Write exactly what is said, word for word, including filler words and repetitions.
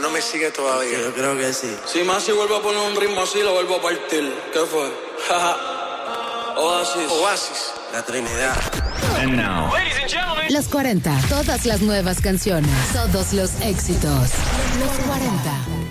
no me sigue todavía. Yo creo que sí. Si más si vuelvo a poner un ritmo así, lo vuelvo a partir. ¿Qué fue? Oasis. Oasis. La Trinidad. And now. Ladies and gentlemen. Los cuarenta. Todas las nuevas canciones. Todos los éxitos. Los cuarenta.